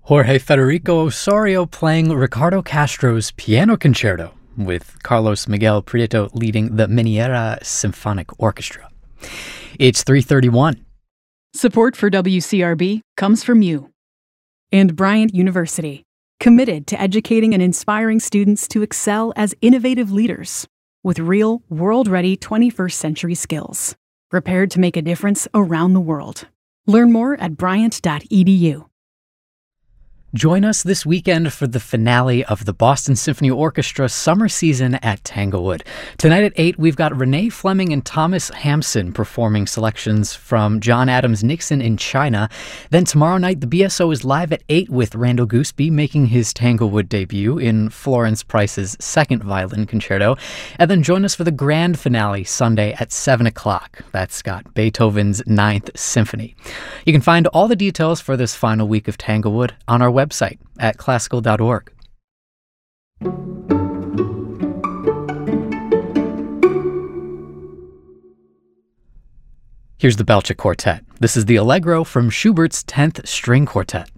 Jorge Federico Osorio playing Ricardo Castro's Piano Concerto, with Carlos Miguel Prieto leading the Minera Symphonic Orchestra. It's 3:31. Support for WCRB comes from you and Bryant University, committed to educating and inspiring students to excel as innovative leaders with real, world-ready 21st century skills, prepared to make a difference around the world. Learn more at bryant.edu. Join us this weekend for the finale of the Boston Symphony Orchestra summer season at Tanglewood. Tonight at 8, we've got Renee Fleming and Thomas Hampson performing selections from John Adams' Nixon in China. Then tomorrow night, the BSO is live at 8 with Randall Gooseby making his Tanglewood debut in Florence Price's second violin concerto. And then join us for the grand finale Sunday at 7 o'clock. That's got Beethoven's Ninth Symphony. You can find all the details for this final week of Tanglewood on our website at classical.org. Here's the Belcher Quartet. This is the Allegro from Schubert's 10th String Quartet.